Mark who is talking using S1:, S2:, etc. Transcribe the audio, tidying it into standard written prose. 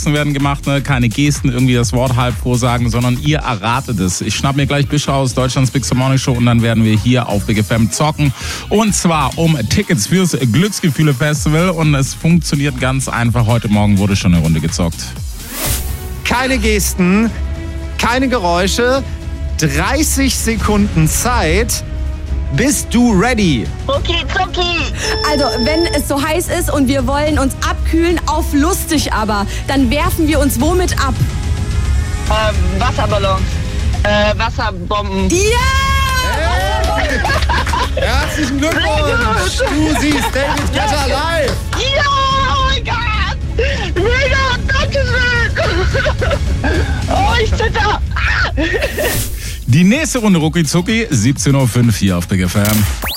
S1: Faxen werden gemacht, ne? Keine Gesten, irgendwie das Wort halb vorsagen, sondern ihr erratet es. Ich schnapp mir gleich Bischof aus Deutschlands Big Morning Show und dann werden wir hier auf Big FM zocken. Und zwar um Tickets fürs Glücksgefühle Festival. Und es funktioniert ganz einfach. Heute Morgen wurde schon eine Runde gezockt.
S2: Keine Gesten, keine Geräusche, 30 Sekunden Zeit. Bist du ready?
S3: Okay, Zucki.
S4: Also, wenn es so heiß ist und wir wollen uns abkühlen, auf lustig aber, dann werfen wir uns womit ab?
S3: Wasserballons. Wasserbomben.
S4: Ja!
S2: Hey! Herzlichen Glückwunsch! Du siehst David Guetta live!
S3: Ja, oh mein Gott! Mega, danke schön! Oh, ich zitter!
S1: Die nächste Runde Rucki Zucki, 17.05 Uhr hier auf Big FM.